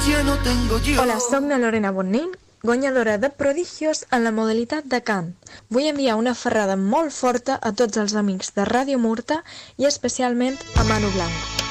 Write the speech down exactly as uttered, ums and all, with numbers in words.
Hola, soc na Lorena Bonnin, guanyadora de Prodigios en la modalitat de cant. Vull enviar una ferrada molt forta a tots els amics de Ràdio Murta i especialment a Manu Blanc.